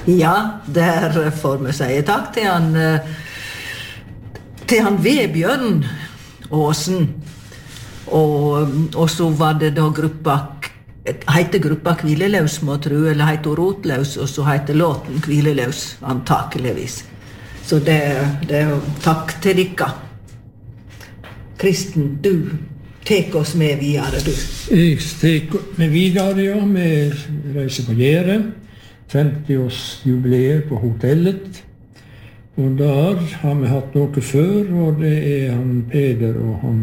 Ja, der får vi si takk til han Vebjørn Åsen. Og så var det da heter gruppa Hvileløs, må jeg tro, eller heter Rotløs, og så heter låten Hvileløs, antakeligvis. Så det er takk til dere. Kristen, du tek oss med videre, du. Jeg tek med videre, ja. Vi reiser på Gjære. 50-årsjubileet på hotellet. Og der har vi hatt noe før, og det er han Peder og han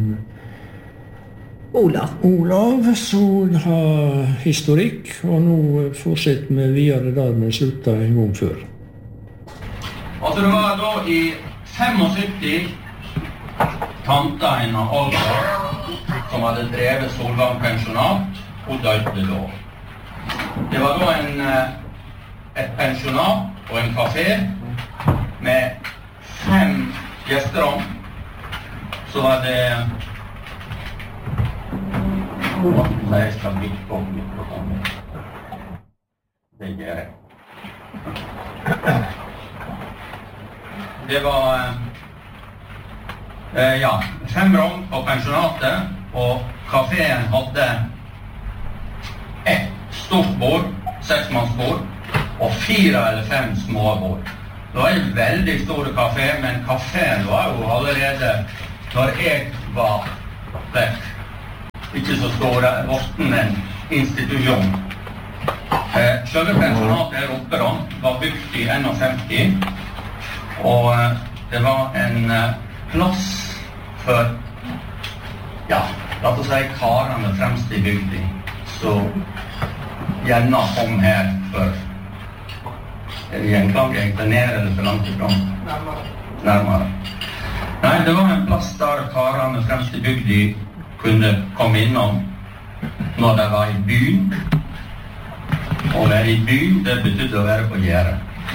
Olav, som har historikk, og nå fortsetter vi videre der vi sluttet en gang før. Altså det var da i 75 tanta hennes Olga, som hadde drevet Solvang pensjonat, og døde da. Det var da et pensjonat og en kafé med 5 gjesterom. Så var det jeg skal bytte på mikrofonen. Det gjør jeg. Det var 5 rom på pensjonatet, og kaféen hadde ett stort bord, 6-mannsbord, og 4 eller 5 små bord. Det var en veldig stor kafé, men kaféen var jo allerede, når jeg var vekk, ikke så stor, vorten en institusjon. Selve pensjonatet her oppe da, var bygd i 51, og det var en plass for, la oss si, karene fremst i bygden, så gjerne kom her for gjenklang egentlig ned eller for langt ifrån? Nærmere. Nei, det var en plass der karene fremst i bygden kunne komme innom når de var i byen. Å være i byen, det betydde å være på Gjære.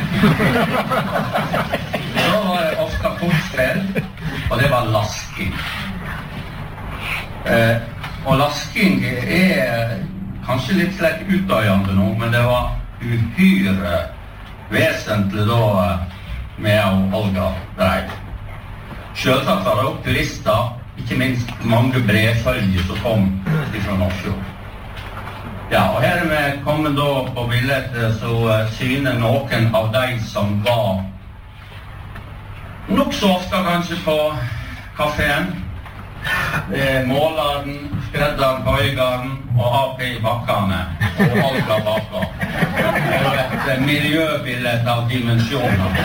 Så var det ofte kortspill, og det var lasking. Og lasking er kanskje litt slett utdøyende nå, men det var uhyre vesentlig da med å Olga dreiv. Selvsagt var det også turister, ikke minst mange brevfølger som kom fra Nordsjø. Ja, og her er vi kommet da på bildet så syner noen av de som var nok så ofte kanskje på kaféen. Måleren, skredderen, bøygeren og AP i bakkene og Olga baka. Og et miljøbildet av dimensjoner.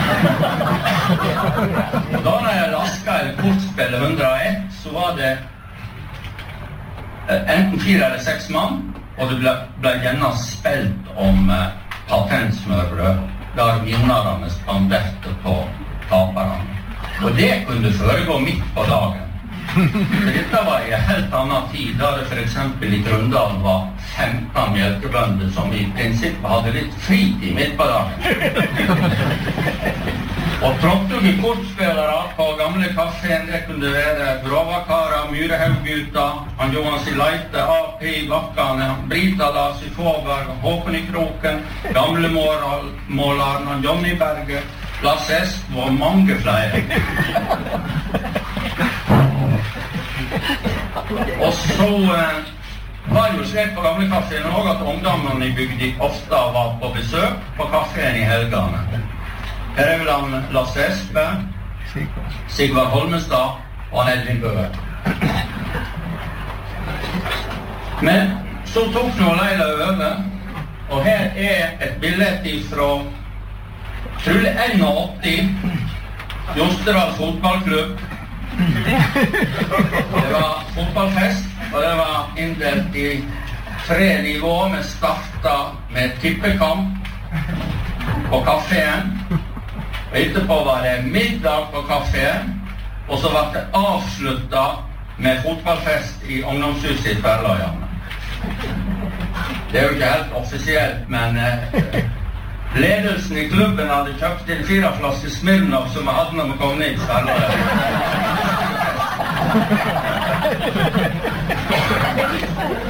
Og da når jeg lasket eller kortspillet 101, så var det enten 4 eller 6 mann, og det ble gjerne spilt om patentsmørbrød, der vinnerne spanderte på taperne. Og det kunne foregå midt på dagen. Dette var i en helt annen tid, da det for eksempel i Grøndalen var 15 mjølkebønder som i prinsippet hadde litt fritid midt på dagen. Og trådte kortspillere på gamle kaféen, det kunne være Bråvakara, Myrehaugguta, han Johan Sileite, AP i bakkene, Brita Lars i Fåberg, Håkon i Kroken, gamle måleren, han Johnny Berge, Lasse Esp og mange flere. Og så var det jo slik på gamle kaféen også at ungdommene i bygden ofte var på besøk på kaféen i helgene. Her er vel han Lasse Espe, Sigvard Holmestad og han Edvin Bøe. Men så tok nå Leila over, og her er et bilde fra trolig 81, Jostedals fotballklubb. Det var fotballfest, og det var inndelt i 3 nivåer. Vi startet med tippekamp på kaféen, og etterpå var det middag på kaféen, og så var det avsluttet med fotballfest i ungdomshuset i Tverrløyene. Det er jo ikke helt offisielt, men ledelsen i klubben hadde kjøpt en 4 flasker Smirnoff som vi hadde når vi kom ned i Tverrløyene.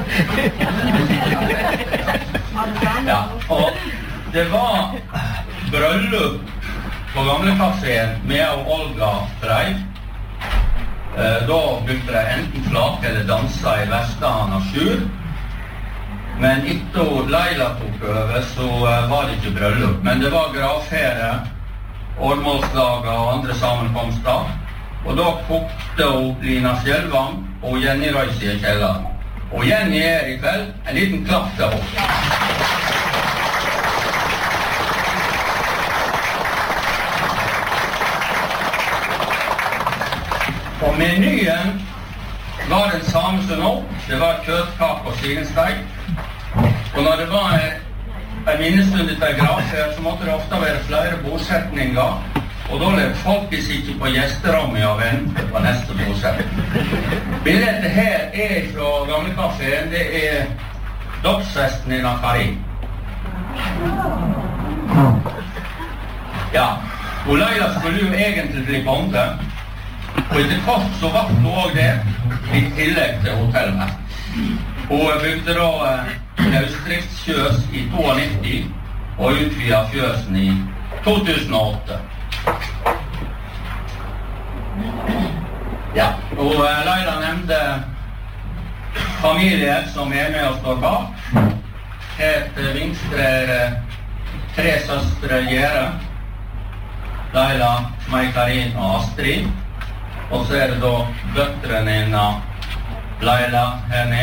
Ja, og det var bryllup på Gamlekaféen med Olga Frey. Da brukte de enten flake eller danse i Vestland av Sjur. Men etter Leila tok over, så var det ikke bryllup. Men det var gravfere, årmålslager og andre sammenkomster. Og da kokte hun Lina Skjelvang og Jenny Røysi i kjelleren. Og Jenny i kveld en liten klapp til henne. Og menyen var den samme som nå. Det var kjøttkake og svigensteik. Og når det var en minnestund etter gravferd, så måtte det ofte være flere bosetninger. Og da levde folk ikke på gjesterommet og ventet på neste bosetning. Bildet her fra Gamlekaféen, det dåpsfesten i Nakari. Ja, og Leila skulle jo egentlig bli bonde. Og etter kort så var hun også det, i tillegg til hotellet. Hun bygde da løsdriftsfjøs i 92 og utvidet fjøsen i 2008. Ja, og Leila nevnte familier som med og står bak. Het Vingstre, 3 søstre Gjere, Leila, Mai-Karin og Astrid. Og så det da døtrene innan Leila her nede.